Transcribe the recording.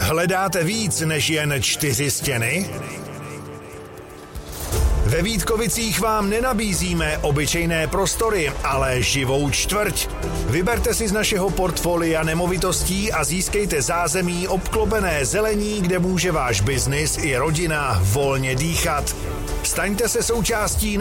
Hledáte víc než jen 4 stěny? Ve Vítkovicích vám nenabízíme obyčejné prostory, ale živou čtvrť. Vyberte si z našeho portfolia nemovitostí a získejte zázemí obklopené zelení, kde může váš biznis i rodina volně dýchat. Staňte se součástí